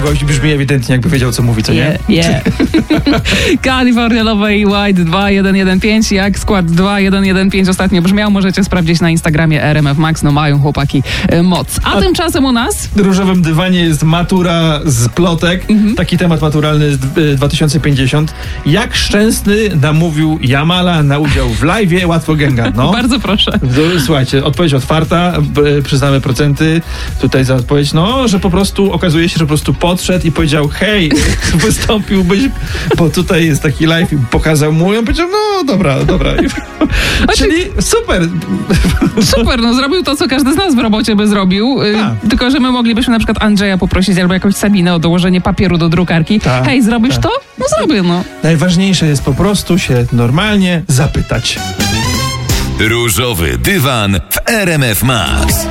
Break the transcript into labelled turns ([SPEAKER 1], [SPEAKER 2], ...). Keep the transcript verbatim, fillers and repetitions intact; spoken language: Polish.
[SPEAKER 1] gość brzmi ewidentnie, jakby wiedział, co mówi, co nie?
[SPEAKER 2] Yeah, yeah. California Love i White dwa jeden jeden pięć. Jak skład dwa jeden jeden pięć ostatnio brzmiał, możecie sprawdzić na Instagramie R M F Max. No mają chłopaki e, moc. A, A tymczasem u nas
[SPEAKER 1] w różowym dywanie jest matura z plotek. Mhm. Taki temat maturalny z dwa tysiące pięćdziesiąt. Jak Szczęsny namówił Jamala na udział w live'ie Łatwo Gęga? No.
[SPEAKER 2] Bardzo proszę.
[SPEAKER 1] Słuchajcie, odpowiedź otwarta, przyznamy procenty tutaj za odpowiedź, no, że po prostu okazuje się, że po prostu podszedł i powiedział, hej, wystąpiłbyś, bo tutaj jest taki live i pokazał mu i on powiedział, no dobra, dobra. Czyli super.
[SPEAKER 2] Super, no zrobił to, co każdy z nas w robocie by zrobił, A. tylko że my moglibyśmy na przykład Andrzeja poprosić albo jakąś Sabinę o dołożenie papieru do drukarki. Ta, hej, zrobisz ta. to? No zrobię, no.
[SPEAKER 1] Najważniejsze jest po prostu się normalnie zapytać.
[SPEAKER 3] Różowy dywan w R M F Max.